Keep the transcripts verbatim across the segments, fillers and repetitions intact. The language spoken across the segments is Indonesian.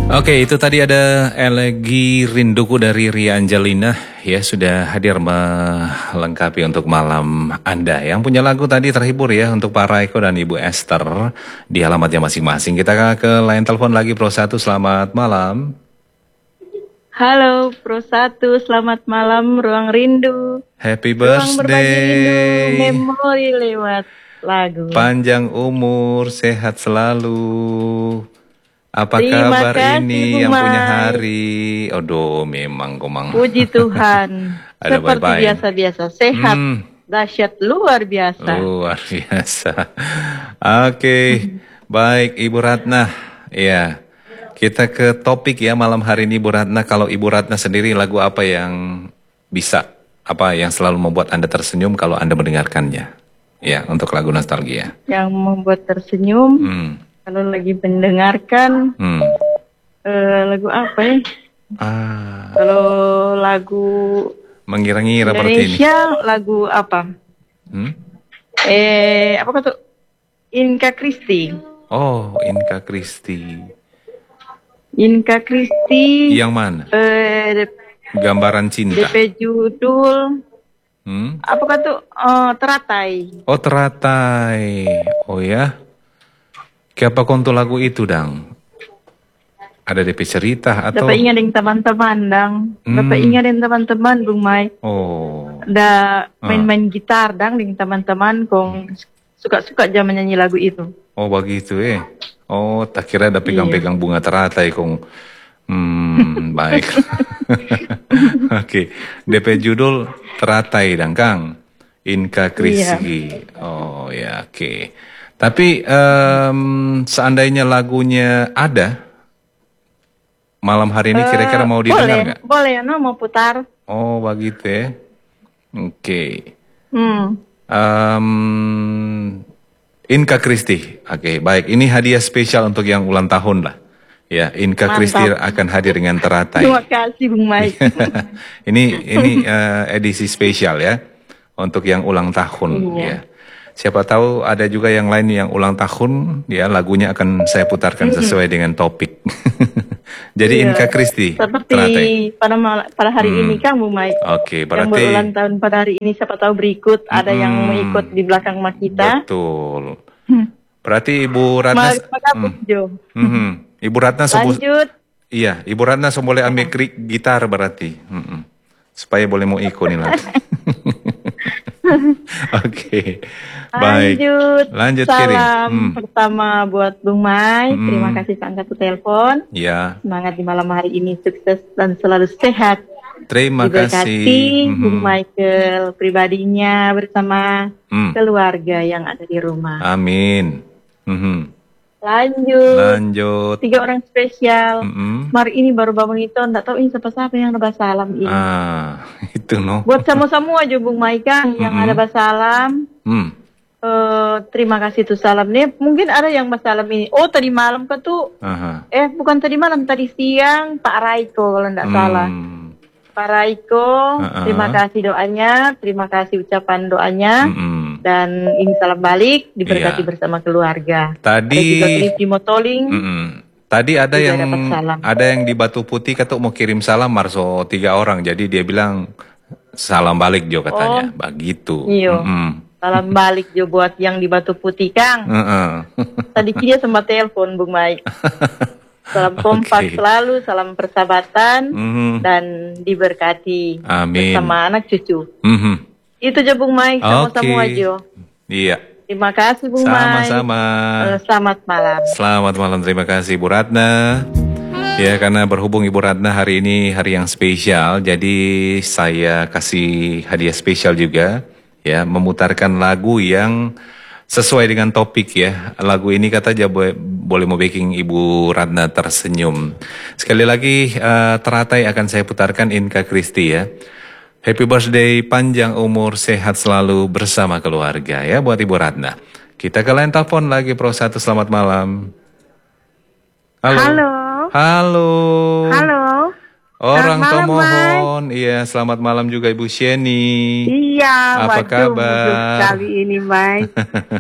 Oke, itu tadi ada Elegi Rinduku dari Ria Angelina ya, sudah hadir melengkapi untuk malam Anda. Yang punya lagu tadi terhibur ya untuk Pak Raiko dan Ibu Esther di alamatnya masing-masing. Kita ke line telepon lagi Pro satu, selamat malam. Halo Pro satu, selamat malam Ruang Rindu. Happy Ruang birthday. Rindu, memori lewat lagu. Panjang umur, sehat selalu. Apa Terima kabar kasih, ini Bu yang punya Mai. hari? Aduh, memang komang. Puji Tuhan. Ada Seperti bye-bye. biasa-biasa, sehat, Hmm. dahsyat, luar biasa. Luar biasa. Oke, baik Ibu Ratna. Ya, kita ke topik ya malam hari ini Ibu Ratna. Kalau Ibu Ratna sendiri lagu apa yang bisa, apa yang selalu membuat Anda tersenyum kalau Anda mendengarkannya? Ya, untuk lagu nostalgia. Yang membuat tersenyum, Hmm. kalau lagi mendengarkan, Hmm. eh, lagu apa ya? Ah, Kalau lagu mengira-ngira berarti ini. Indonesia, lagu apa? Hmm? Eh, apa kata? Inka Kristi. Oh, Inka Kristi. Inka Kristi. Yang mana? Eh, Gambaran cinta. D P judul Hmm? apa kata? Eh, teratai. Oh, teratai. Oh ya. Siapa konto lagu itu, Dang? Ada D P cerita atau? Dapat ingat dengan teman-teman, Dang. Hmm. Dapat ingat dengan teman-teman, Bung Mai. Oh. Da main-main gitar, Dang, dengan teman-teman. Kong suka-suka aja menyanyi lagu itu. Oh, begitu eh. Oh, tak kira ada pegang-pegang Iya. bunga teratai, kong. Hmm, baik. Oke. D P judul Teratai, Dang, Kang. Inka Kristi. Oh, ya, oke. Tapi em, seandainya lagunya ada malam hari ini kira-kira mau didengar boleh, nggak? boleh, no, mau putar. Oh, begitu ya. Oke. Hmm. Em, Inka Kristi. Oke, baik. Ini hadiah spesial untuk yang ulang tahun lah. Ya, Inka Mantap. Kristi akan hadir dengan teratai. Terima kasih, Bung Mai. ini ini eh, edisi spesial ya untuk yang ulang tahun Iya. ya. Siapa tahu ada juga yang lain yang ulang tahun ya, lagunya akan saya putarkan sesuai dengan topik. Jadi Iya. Inka Kristi Seperti teratai. pada mal- pada hari Hmm. ini, Kang Bung Mai. Oke, Yang berarti berulang tahun pada hari ini, siapa tahu berikut ada yang Mm-mm. mengikut di belakang mak kita. betul. Berarti Ibu Ratna Mari kita Hmm. Jo. Mhm. Ibu Ratna sebut Lanjut. iya, Ibu Ratna so boleh ambil kri- gitar berarti. Mm-mm. Supaya boleh mau ikut nih lagi. Oke. Baik. Lanjut. Lanjut kirim. Salam Hmm. pertama buat Bung Mai. Hmm. Terima kasih sudah angkat telepon. Ya, Semangat di malam hari ini, sukses dan selalu sehat. terima Diberkati kasih. Bung Mhm. Michael pribadinya bersama Hmm. keluarga yang ada di rumah. Amin. Mhm. Lanjut. Lanjut. Tiga orang spesial. Mhm. Mari ini baru bangun itu, enggak tahu ini siapa-siapa yang ada salam ini. Ah, itu no. Buat sama-sama aja Bung Maika yang Mm-mm. ada basalam. Hmm. Eh, terima kasih tuh salam nih. Mungkin ada yang basalam ini. Oh tadi malam ke tuh. Aha. Eh bukan tadi malam, tadi siang Pak Raiko kalau enggak salah. Hmm. Pak Raiko, Uh-uh. terima kasih doanya, terima kasih ucapan doanya. Mm-mm. Dan ini salam balik, diberkati Iya. bersama keluarga. Tadi Ada juga Kripti Motoling. Mm-mm. Tadi ada Juga yang dapat salam. ada yang di Batu Putih kata mau kirim salam Marso tiga orang. Jadi dia bilang salam balik Jo katanya. Begitu. Iya. Mm-mm. Salam balik juga buat yang di Batu Putih, Kang. Uh-uh. Tadi dia sempat telepon, Bung Mike. Salam kompak Oke. selalu, salam persahabatan, Mhm. dan diberkati Amin. bersama anak cucu. Mhm. Itu aja, Bung Mike, sama-sama Oke. aja. Iya. Terima kasih, Bung Mike. Sama-sama. Eh, Selamat malam. Selamat malam, terima kasih Ibu Ratna. Ya, karena berhubung Ibu Ratna hari ini hari yang spesial, jadi saya kasih hadiah spesial juga, ya, memutarkan lagu yang sesuai dengan topik ya. Lagu ini kata aja boleh, boleh mau bikin Ibu Ratna tersenyum. Sekali lagi, eh, teratai akan saya putarkan Inka Kristi ya. Happy birthday, panjang umur, sehat selalu bersama keluarga ya buat Ibu Ratna. Kita ke line telepon lagi Pro satu, selamat malam. Halo. Halo. Halo. Halo. Orang Selamat malam, Tomohon. Iya, selamat malam juga Ibu Sheni. Iya, Apa waduh, bagus kabar? sekali ini, Mike.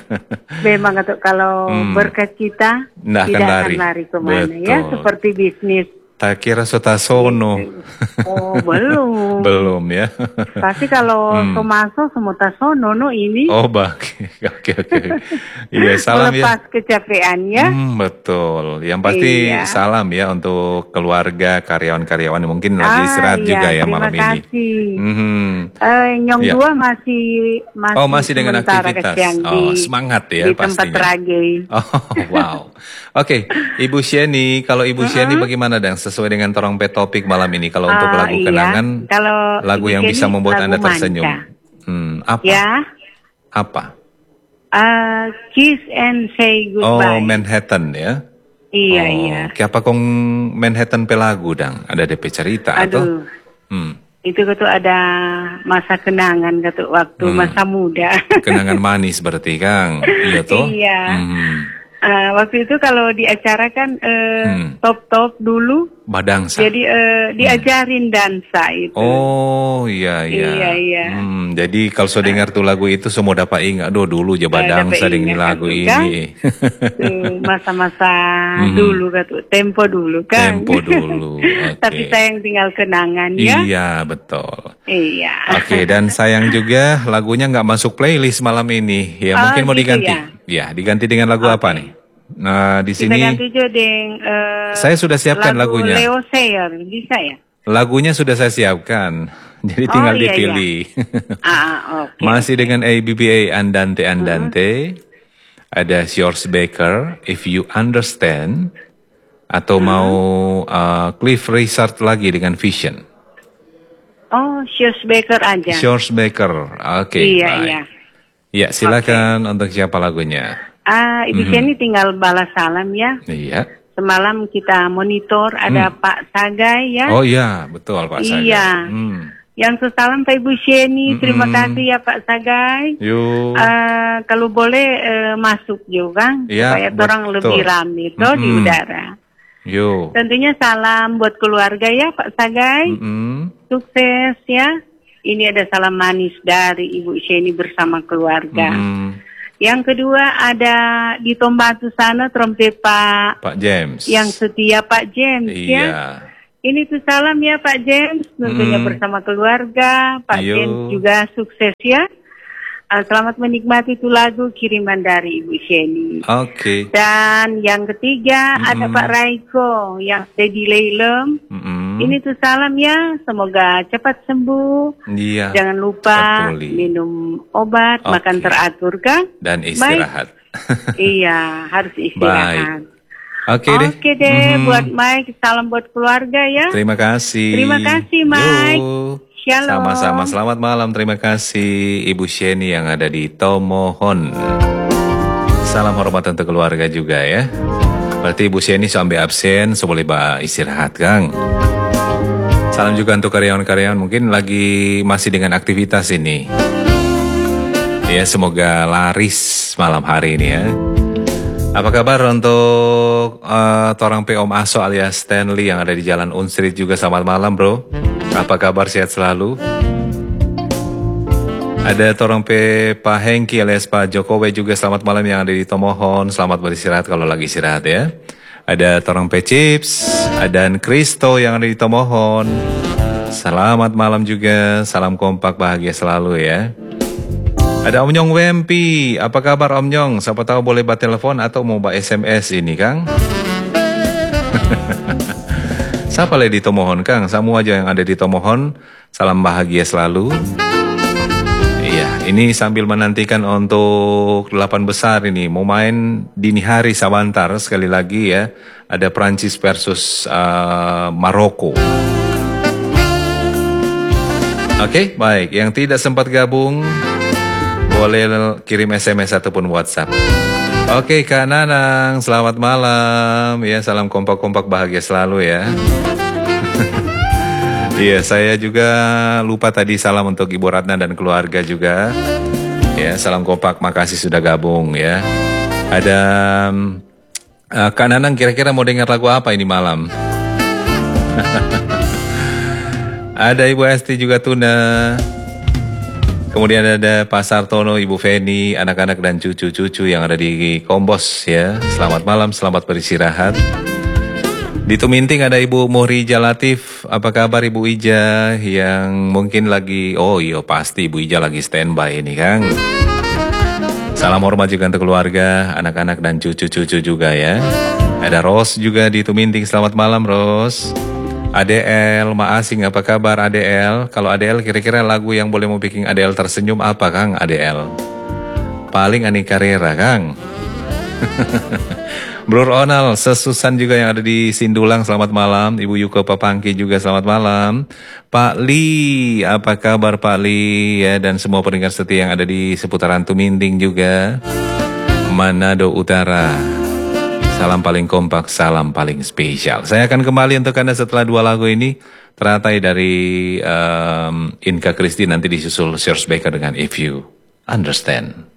Memang atau kalau Hmm. berkat kita Nggak akan tidak lari. akan lari kemana ya, Betul. seperti bisnis. Tak kira Sotasono. Oh, belum. Belum ya. Pasti kalau Hmm. Somaso Somotasono no ini Oh, bak. Oke, oke. Iya, salam ya. melepas kecapeannya. Hmm, betul. Yang pasti Iya. salam ya untuk keluarga, karyawan-karyawan yang mungkin lagi Ah, istirahat iya, juga ya terima malam ini. kasih. Mhm. Eh, Nyong Iya. dua masih masih Oh, masih dengan sementara aktivitas. kesiang Oh, di, semangat ya di tempat pastinya. rage. Oh, wow. Oke, Ibu Sheni, kalau Ibu Sheni bagaimana dang sesuai dengan torong pe topik malam ini? Kalau untuk Ah, lagu iya. kenangan, Kalau lagu Ibu yang Sheni, bisa membuat lagu Anda tersenyum. manca. Hmm, apa? Ya, Apa? ah, kiss and say Oh, goodbye. Manhattan ya. Iya, oh, iya. Siapa kong Manhattan pe lagu dang? Ada D P cerita atau? Aduh, Hmm, itu tuh ada masa kenangan kata waktu Hmm. masa muda. kenangan manis berarti Kang. Iya toh? Iya. Hmm, Ah, waktu itu kalau di acara kan eh, Hmm. top-top dulu, Badangsa. jadi eh, diajarin dansa itu. Oh iya iya. Iya, iya. Hmm, jadi kalau saya dengar tuh lagu itu semua dapat ingat. Aduh dulu Jawa Eh, Badang dapat sering ingat, lagu kan? ini. Tuh, masa-masa Mhm. dulu kata tempo dulu kan. Tempo dulu. Oke. Tapi sayang tinggal kenangan ya. Iya betul. Iya. Oke dan sayang juga lagunya nggak masuk playlist malam ini. Ya Oh, mungkin mau gitu diganti. ya? Ya diganti dengan lagu apa nih? Nah di Kita sini ganti juga deng. eh, saya sudah siapkan lagu lagunya. Leo Sayer, bisa ya? Lagunya sudah saya siapkan. Jadi Oh, tinggal iya, dipilih. Ah, oke. Masih dengan A B B A Andante Andante. Ada George Baker, If You Understand. Atau mau uh, Cliff Richard lagi dengan Vision. Oh, George Baker aja. George Baker, oke. Iya, baik. iya. Ya silakan untuk siapa lagunya. Ah, Ibu Mhm. Sheni tinggal balas salam ya. Iya. Semalam kita monitor ada Pak Sagai ya. Oh iya, betul Pak Saga. Iya. Hmm. Yang sesalam Pak Ibu Sheni, terima Mm-mm. kasih ya Pak Sagai. Yuk. Ah, kalau boleh eh, masuk juga Iya, supaya orang betul. lebih ramai toh di Mm-mm. udara. Yuk. Tentunya salam buat keluarga ya Pak Sagai. Mm-mm. Sukses ya. Ini ada salam manis dari Ibu Sheni bersama keluarga. Mm-mm. Yang kedua ada di Tombatu sana trompet Pak Pak James. yang setia Pak James Iya. ya. Ini tuh salam ya Pak James, tentunya Hmm. bersama keluarga. Pak Yo. James juga sukses ya. Ah, selamat menikmati itu lagu kiriman dari Ibu Sheni. Oke. Dan yang ketiga ada Mm-mm. Pak Raiko yang Steady Leilem. Mm-mm. Ini tuh salam ya, semoga cepat sembuh. Iya. Jangan lupa Betul. minum obat, Oke. makan teratur kan? Dan istirahat. Iya, harus istirahat. Oke deh. Oke deh, Mhm. buat Mike, salam buat keluarga ya. Terima kasih. Terima kasih, Mike. Yuk. Shalom. Sama-sama. Selamat malam. Terima kasih Ibu Sheni yang ada di Tomohon. Salam hormat untuk keluarga juga ya. Berarti Ibu Sheni sampai absen, so boleh ba istirahat, Kang. Salam juga untuk karyawan-karyawan mungkin lagi masih dengan aktivitas ini. Ya, semoga laris malam hari ini ya. Apa kabar untuk uh, Torang P Om Aso alias Stanley yang ada di Jalan Unstreet juga, selamat malam bro. Apa kabar, sehat selalu? Ada Torang P Pak Hengki alias Pak Jokowi juga, selamat malam yang ada di Tomohon. Selamat beristirahat kalau lagi istirahat ya. Ada Torang P Chips, ada Kristo yang ada di Tomohon. Selamat malam juga, salam kompak bahagia selalu ya. Ada Om Nyong Wempi, apa kabar Om Nyong? Siapa tahu boleh buat telepon atau mau buat S M S ini Kang? Siapa lagi di Tomohon Kang? Semua aja yang ada di Tomohon, salam bahagia selalu. Iya, ini sambil menantikan untuk delapan besar ini. Mau main dini hari sabantar sekali lagi ya. Ada Prancis versus uh, Maroko. Oke, baik. Yang tidak sempat gabung, boleh kirim S M S ataupun WhatsApp. Oke Kak Nanang, selamat malam. Ya, salam kompak-kompak bahagia selalu ya. Iya, saya juga lupa tadi salam untuk Ibu Ratna dan keluarga juga. Ya, salam kompak, makasih sudah gabung ya. Ada uh, Kak Nanang, kira-kira mau dengar lagu apa ini malam? Ada Ibu Esti juga Tuna. Kemudian ada Pak Sartono, Ibu Feni, anak-anak dan cucu-cucu yang ada di Kombos ya. Selamat malam, selamat beristirahat. Di Tuminting ada Ibu Muhrija Latif. Apa kabar Ibu Ija yang mungkin lagi, oh iya pasti Ibu Ija lagi standby ini Kang. Salam hormat juga untuk keluarga, anak-anak dan cucu-cucu juga ya. Ada Ros juga di Tuminting, selamat malam Ros. A D L, Ma Asing, apa kabar A D L? Kalau A D L kira-kira lagu yang boleh mau bikin A D L tersenyum apa Kang A D L? Paling Ani Carrera Kang. Bro Ronald, Sesusan juga yang ada di Sindulang, selamat malam. Ibu Yuko Papangki juga selamat malam. Pak Li, apa kabar Pak Li? Ya, dan semua pendengar setia yang ada di seputaran Tuminting juga. Manado Utara. Salam paling kompak, salam paling spesial. Saya akan kembali untuk Anda setelah dua lagu ini. Teratai dari um, Inka Christie, nanti disusul Serge Becker dengan If You Understand.